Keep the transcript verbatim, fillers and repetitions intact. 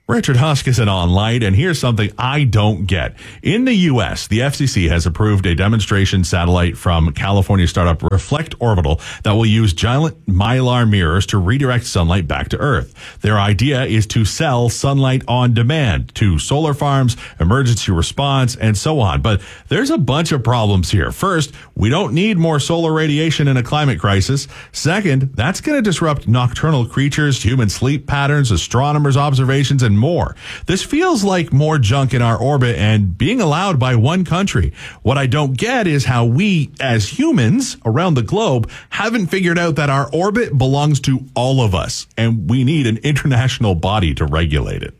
Richard Huskisson on Light, and here's something I don't get. In the U S, the F C C has approved a demonstration satellite from California startup Reflect Orbital that will use giant mylar mirrors to redirect sunlight back to Earth. Their idea is to sell sunlight on demand to solar farms, emergency response, and so on. But there's a bunch of problems here. First, we don't need more solar radiation in a climate crisis. Second, that's going to disrupt nocturnal creatures, human sleep patterns, astronomers' observations, and more. This feels like more junk in our orbit and being allowed by one country. What I don't get is how we, as humans around the globe, haven't figured out that our orbit belongs to all of us, and we need an international body to regulate it.